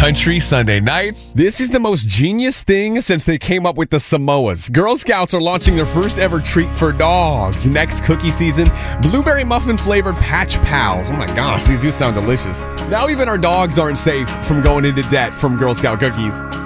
country Sunday nights. This is the most genius thing since they came up with the Samoas. Girl Scouts are launching their first ever treat for dogs next cookie season. Blueberry muffin flavored Patch Pals. Oh my gosh, these do sound delicious. Now even our dogs aren't safe from going into debt from Girl Scout cookies.